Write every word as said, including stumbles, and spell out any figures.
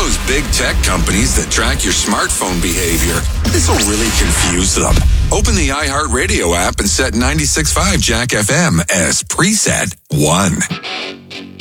those big tech companies that track your smartphone behavior, this will really confuse them. Open the iHeartRadio app and set ninety-six point five Jack F M as preset one.